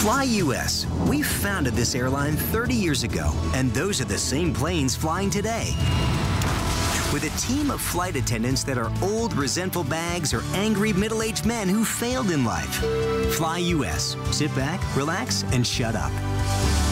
Fly US. We founded this airline 30 years ago, and those are the same planes flying today. With a team of flight attendants that are old, resentful bags or angry middle-aged men who failed in life. Fly US. Sit back, relax, and shut up.